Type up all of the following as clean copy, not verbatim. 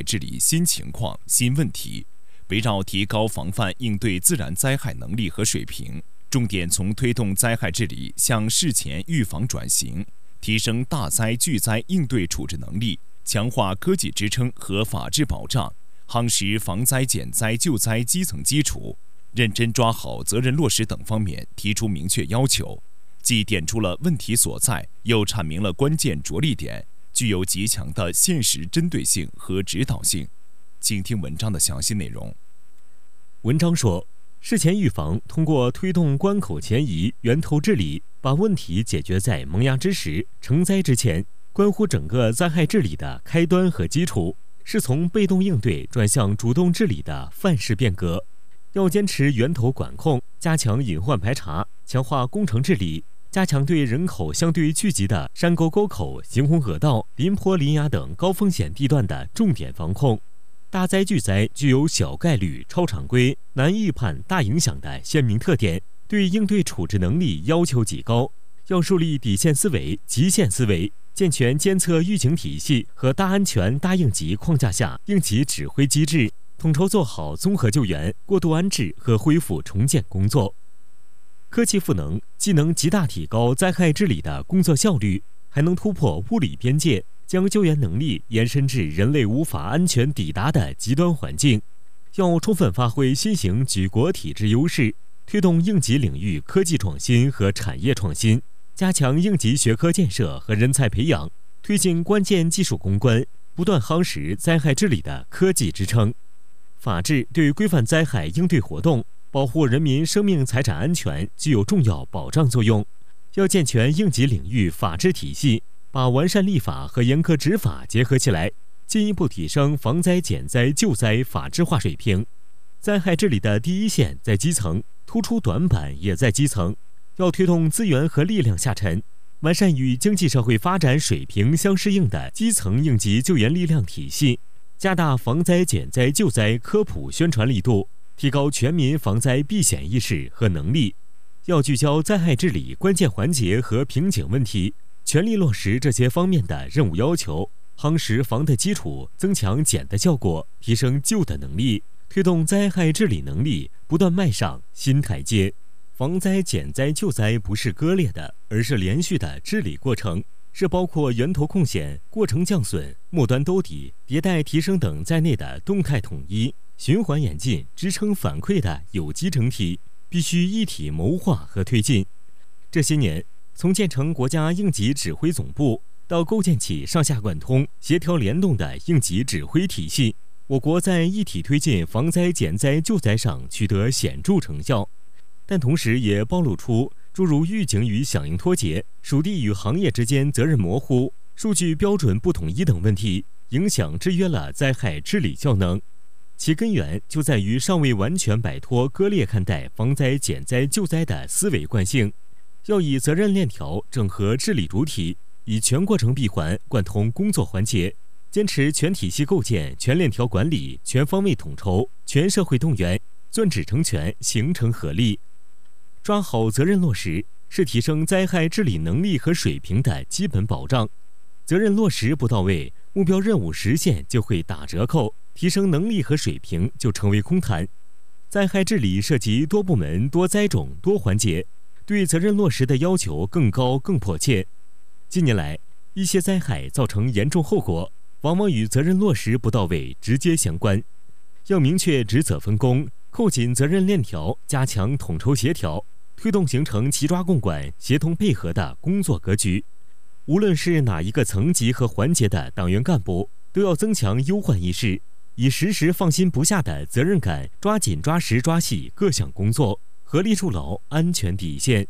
治理新情况、新问题，围绕提高防范应对自然灾害能力和水平，重点从推动灾害治理向事前预防转型，提升大灾巨灾应对处置能力，强化科技支撑和法治保障，夯实防灾减灾救灾基层基础，认真抓好责任落实等方面提出明确要求，既点出了问题所在，又阐明了关键着力点，具有极强的现实针对性和指导性。请听文章的详细内容。 文章说，事前预防通过推动关口前移、源头治理，把问题解决在萌芽之时、成灾之前，关乎整个灾害治理的开端和基础，是从被动应对转向主动治理的范式变革。要坚持源头管控，加强隐患排查，强化工程治理，加强对人口相对聚集的山沟沟口、行洪河道、林坡林崖等高风险地段的重点防控。大灾巨灾具有小概率、超常规、难预判、大影响的鲜明特点，对应对处置能力要求极高。要树立底线思维、极限思维，健全监测预警体系和大安全、大应急框架下应急指挥机制，统筹做好综合救援、过渡安置和恢复重建工作。科技赋能既能极大提高灾害治理的工作效率，还能突破物理边界，将救援能力延伸至人类无法安全抵达的极端环境。要充分发挥新型举国体制优势，推动应急领域科技创新和产业创新，加强应急学科建设和人才培养，推进关键技术攻关，不断夯实灾害治理的科技支撑。法治对规范灾害应对活动、保护人民生命财产安全具有重要保障作用。要健全应急领域法治体系，把完善立法和严格执法结合起来，进一步提升防灾减灾救灾法治化水平。灾害治理的第一线在基层，突出短板也在基层。要推动资源和力量下沉，完善与经济社会发展水平相适应的基层应急救援力量体系，加大防灾减灾救灾科普宣传力度，提高全民防灾避险意识和能力。要聚焦灾害治理关键环节和瓶颈问题，全力落实这些方面的任务要求，夯实防的基础，增强减的效果，提升救的能力，推动灾害治理能力不断迈上新台阶。防灾减灾救灾不是割裂的，而是连续的治理过程，是包括源头控险、过程降损、末端兜底、迭代提升等在内的动态统一、循环演进、支撑反馈的有机整体，必须一体谋划和推进。这些年，从建成国家应急指挥总部到构建起上下贯通、协调联动的应急指挥体系，我国在一体推进防灾减灾救灾上取得显著成效，但同时也暴露出诸如预警与响应脱节、属地与行业之间责任模糊、数据标准不统一等问题，影响制约了灾害治理效能。其根源就在于尚未完全摆脱割裂看待防灾减灾救灾的思维惯性，要以责任链条整合治理主体，以全过程闭环贯通工作环节，坚持全体系构建、全链条管理、全方位统筹、全社会动员，攥指成拳，形成合力。抓好责任落实，是提升灾害治理能力和水平的基本保障。责任落实不到位，目标任务实现就会打折扣，提升能力和水平就成为空谈。灾害治理涉及多部门、多灾种、多环节，对责任落实的要求更高更迫切。近年来，一些灾害造成严重后果，往往与责任落实不到位直接相关。要明确职责分工，扣紧责任链条，加强统筹协调，推动形成齐抓共管、协同配合的工作格局。无论是哪一个层级和环节的党员干部，都要增强忧患意识，以时时放心不下的责任感，抓紧抓实抓细各项工作，合力筑牢安全底线。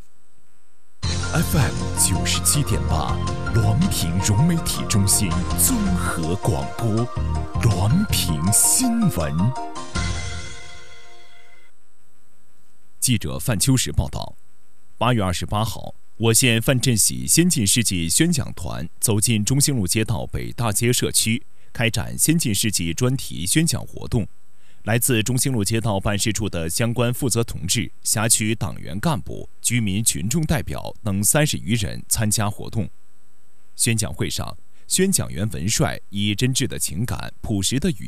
FM 97.8，滦平融媒体中心综合广播，滦平新闻。记者范秋实报道，8月28号，我县范镇喜先进事迹宣讲团走进中兴路街道北大街社区，开展先进事迹专题宣讲活动。来自中兴路街道办事处的相关负责同志、辖区党员干部、居民群众代表等30余人参加活动。宣讲会上，宣讲员文帅以真挚的情感、朴实的语